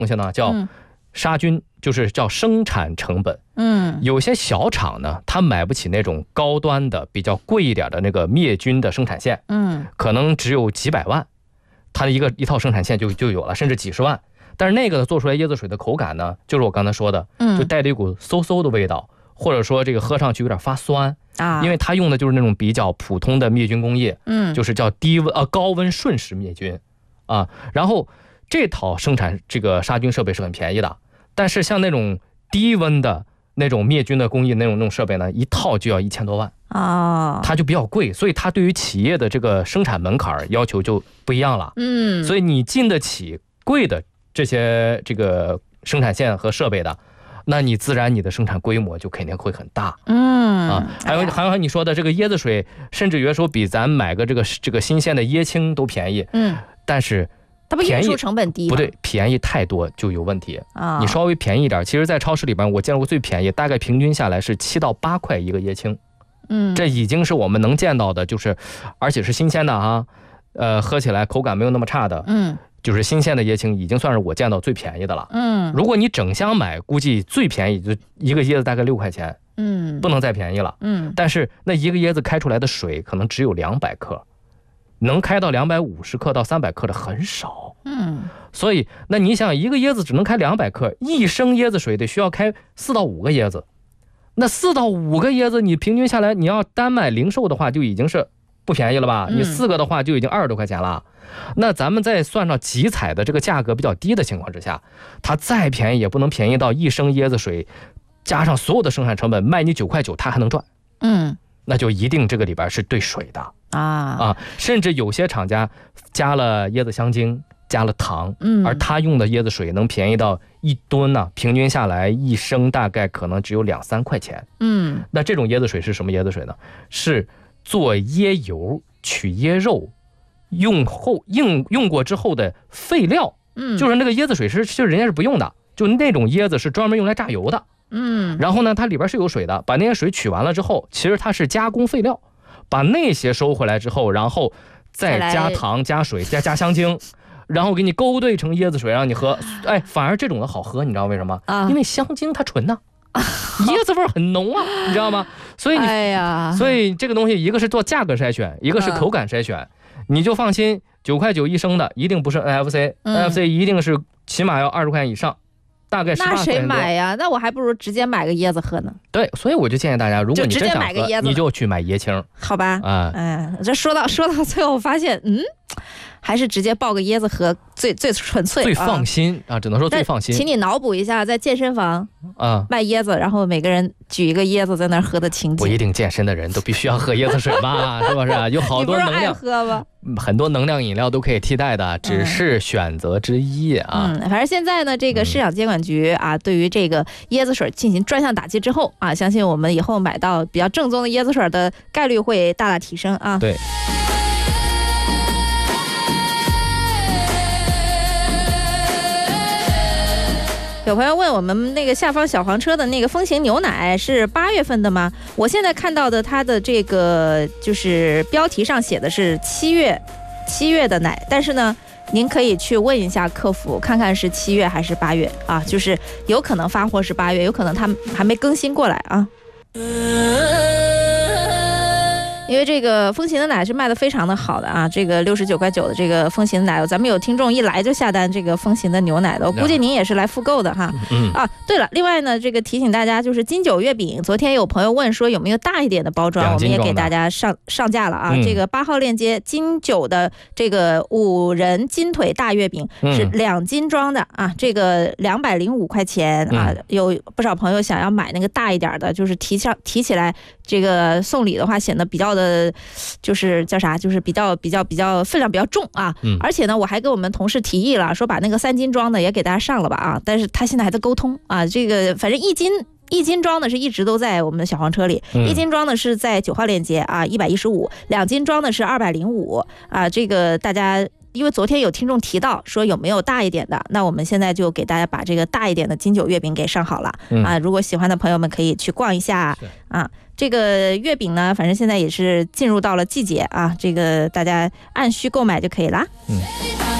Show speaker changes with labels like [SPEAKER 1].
[SPEAKER 1] 东西呢，叫杀菌，就是叫生产成本。有些小厂呢，他买不起那种高端的、比较贵一点的那个灭菌的生产线，可能只有几百万，它的一套生产线就有了，甚至几十万。但是那个做出来椰子水的口感呢，就是我刚才说的，就带着一股馊馊的味道，或者说这个喝上去有点发酸因为它用的就是那种比较普通的灭菌工业，就是叫高温瞬时灭菌然后这套生产这个杀菌设备是很便宜的，但是像那种低温的那种灭菌的工艺那种设备呢，一套就要1000多万它就比较贵，所以它对于企业的这个生产门槛要求就不一样了。所以你进得起贵的这些这个生产线和设备的，那你自然你的生产规模就肯定会很大。还有你说的这个椰子水，甚至有时候比咱买个这个新鲜的椰青都便宜。但是
[SPEAKER 2] 它不运输成本低吗？
[SPEAKER 1] 不对，便宜太多就有问题你稍微便宜一点，其实在超市里边我见过最便宜，大概平均下来是7到8块一个椰青。这已经是我们能见到的，就是而且是新鲜的喝起来口感没有那么差的。就是新鲜的椰青已经算是我见到最便宜的了。如果你整箱买，估计最便宜就一个椰子大概6块钱。不能再便宜了。但是那一个椰子开出来的水可能只有200克，能开到250克到300克的很少。所以那你想，一个椰子只能开200克，一升椰子水得需要开4到5个椰子。那4到5个椰子，你平均下来，你要单卖零售的话，就已经是不便宜了吧？你4个的话就已经20多块钱了。那咱们再算上集采的这个价格比较低的情况之下，它再便宜也不能便宜到一升椰子水加上所有的生产成本卖你9块9，它还能赚。那就一定这个里边是兑水的甚至有些厂家加了椰子香精，加了糖，而他用的椰子水能便宜到1吨呢，平均下来一升大概可能只有2、3块钱。那这种椰子水是什么椰子水呢？是做椰油、取椰肉用过之后的废料。就是那个椰子水就人家是不用的，就那种椰子是专门用来榨油的。然后呢，它里边是有水的，把那些水取完了之后，其实它是加工废料，把那些收回来之后，然后再加糖、加水、再加香精，然后给你勾兑成椰子水让你喝。反而这种的好喝，你知道为什么？因为香精它纯椰子味很浓你知道吗？所以这个东西一个是做价格筛选，一个是口感筛选。你就放心，9块9一升的一定不是 NFC，NFC 一定是起码要20块钱以上。大概18块钱多。那
[SPEAKER 2] 谁买呀？那我还不如直接买个椰子喝呢。
[SPEAKER 1] 对，所以我就建议大家，如果你真想喝，你就去买椰青。
[SPEAKER 2] 好吧，这说到最后发现，还是直接抱个椰子喝最纯粹，
[SPEAKER 1] 最放心只能说最放心。
[SPEAKER 2] 请你脑补一下，在健身房卖椰子，然后每个人举一个椰子在那儿喝的情景。
[SPEAKER 1] 不一定健身的人都必须要喝椰子水吧？是不是？有好多能量，
[SPEAKER 2] 喝吧？
[SPEAKER 1] 很多能量饮料都可以替代的，只是选择之一
[SPEAKER 2] 反正现在呢，这个市场监管局对于这个椰子水进行专项打击之后相信我们以后买到比较正宗的椰子水的概率会大大提升
[SPEAKER 1] 对。
[SPEAKER 2] 有朋友问我们那个下方小黄车的那个风行牛奶是8月份的吗？我现在看到的它的这个就是标题上写的是7月的奶，但是呢，您可以去问一下客服，看看是7月还是8月就是有可能发货是8月，有可能他们还没更新过来因为这个风行的奶是卖的非常的好的这个69块9的这个风行的奶，咱们有听众一来就下单这个风行的牛奶的，我估计您也是来复购的对了，另外呢，这个提醒大家，就是金九月饼，昨天有朋友问说有没有大一点的包装，我们也给大家上架了这个8号链接，金九的这个5人金腿大月饼是2斤装的这个205块钱有不少朋友想要买那个大一点的，就是提起来这个送礼的话显得比较的就是叫啥，就是比较分量比较重而且呢，我还跟我们同事提议了，说把那个3斤装的也给大家上了吧但是他现在还在沟通这个反正1斤装的是一直都在我们的小黄车里，1斤装的是在9号链接115，2斤装的是205这个大家。因为昨天有听众提到说有没有大一点的，那我们现在就给大家把这个大一点的金九月饼给上好了如果喜欢的朋友们可以去逛一下这个月饼呢，反正现在也是进入到了季节这个大家按需购买就可以啦